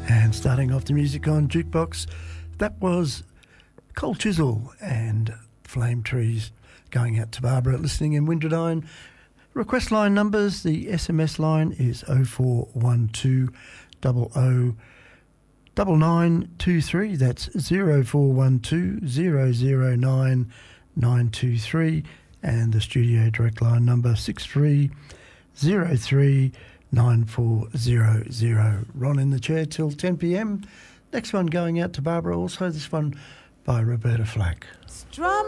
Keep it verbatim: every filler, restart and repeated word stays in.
And starting off the music on Jukebox, that was Cold Chisel and Flame Trees, going out to Barbara listening in Windradine. Request line numbers, the S M S line is oh four one two oh oh nine nine two three. That's oh four one two, oh oh nine nine two three. And the studio direct line number six three oh three nine four zero zero. Ron in the chair till ten p.m. Next one going out to Barbara, also this one by Roberta Flack. Strum